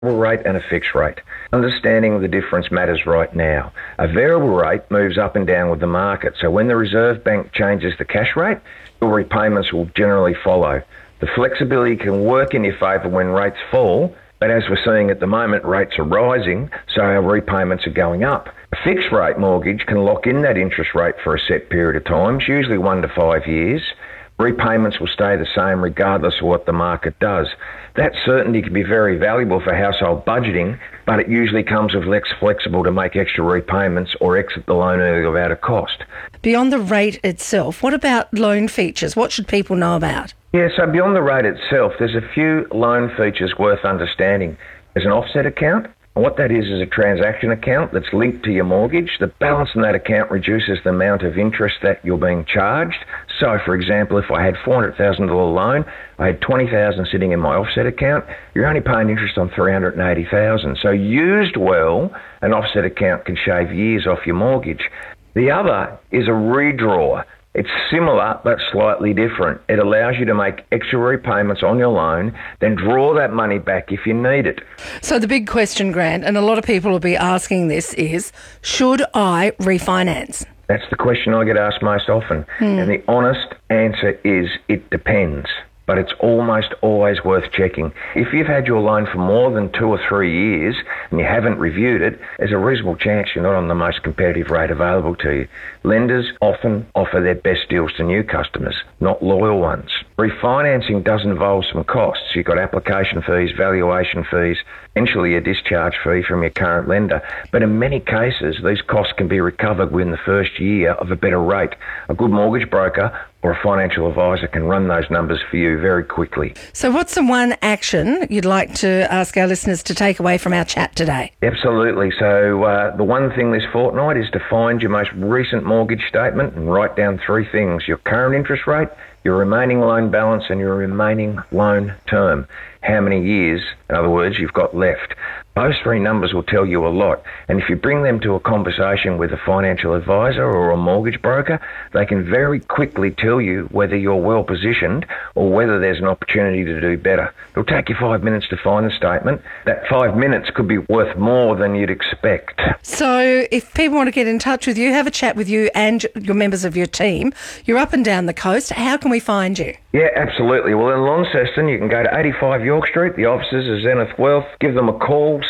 rate and a fixed rate. Understanding the difference matters right now. A variable rate moves up and down with the market, so when the Reserve Bank changes the cash rate, your repayments will generally follow. The flexibility can work in your favour when rates fall, but as we're seeing at the moment, rates are rising, so our repayments are going up. A fixed rate mortgage can lock in that interest rate for a set period of time, usually 1 to 5 years. Repayments will stay the same regardless of what the market does. That certainty can be very valuable for household budgeting, but it usually comes with less flexible to make extra repayments or exit the loan early without a cost. Beyond the rate itself, what about loan features? What should people know about? Yeah, so beyond the rate itself, there's a few loan features worth understanding. There's an offset account. And what that is a transaction account that's linked to your mortgage. The balance in that account reduces the amount of interest that you're being charged. So, for example, if I had $400,000 loan, I had $20,000 sitting in my offset account, you're only paying interest on $380,000. So used well, an offset account can shave years off your mortgage. The other is a redraw. It's similar but slightly different. It allows you to make extra repayments on your loan, then draw that money back if you need it. So the big question, Grant, and a lot of people will be asking this is, should I refinance? That's the question I get asked most often. And the honest answer is it depends. But it's almost always worth checking. If you've had your loan for more than 2 or 3 years and you haven't reviewed it, there's a reasonable chance you're not on the most competitive rate available to you. Lenders often offer their best deals to new customers, not loyal ones. Refinancing does involve some costs. You've got application fees, valuation fees, eventually a discharge fee from your current lender. But in many cases, these costs can be recovered within the first year of a better rate. A good mortgage broker or a financial advisor can run those numbers for you very quickly. So what's the one action you'd like to ask our listeners to take away from our chat today? Absolutely. So the one thing this fortnight is to find your most recent mortgage statement and write down 3 things: your current interest rate, your remaining loan balance and your remaining loan term. How many years, in other words, you've got left. Those 3 numbers will tell you a lot. And if you bring them to a conversation with a financial advisor or a mortgage broker, they can very quickly tell you whether you're well positioned or whether there's an opportunity to do better. It'll take you 5 minutes to find the statement. That 5 minutes could be worth more than you'd expect. So if people want to get in touch with you, have a chat with you and your members of your team, you're up and down the coast. How can we find you? Yeah, absolutely. Well, in Launceston, you can go to 85 York Street. The offices are Zenith Wealth. Give them a call,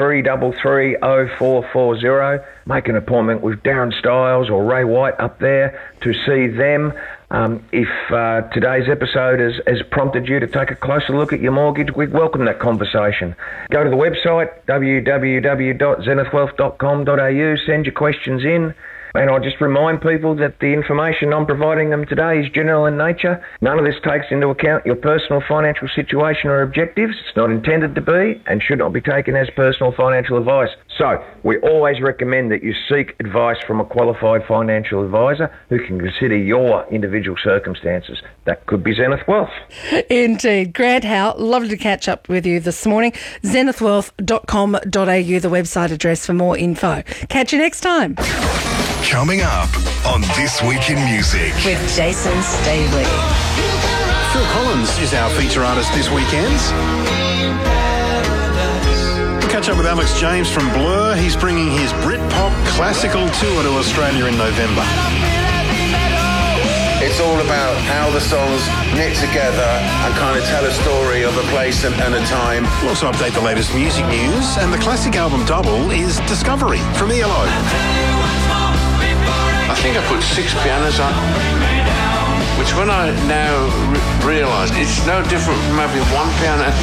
6333 0440. Make an appointment with Darren Stiles or Ray White up there to see them. If today's episode has prompted you to take a closer look at your mortgage, we'd welcome that conversation. Go to the website, www.zenithwealth.com.au, send your questions in. And I just remind people that the information I'm providing them today is general in nature. None of this takes into account your personal financial situation or objectives. It's not intended to be and should not be taken as personal financial advice. So we always recommend that you seek advice from a qualified financial advisor who can consider your individual circumstances. That could be Zenith Wealth. Indeed. Grant Howe, lovely to catch up with you this morning. zenithwealth.com.au, the website address for more info. Catch you next time. Coming up on This Week in Music with Jason Staley. Phil Collins is our feature artist this weekend. We'll catch up with Alex James from Blur. He's bringing his Britpop classical tour to Australia in November. It's all about how the songs knit together and kind of tell a story of a place and a time. We'll also update the latest music news, and the classic album double is Discovery from ELO. I think I put 6 pianos on, which when I now realise, it's no different from having 1 piano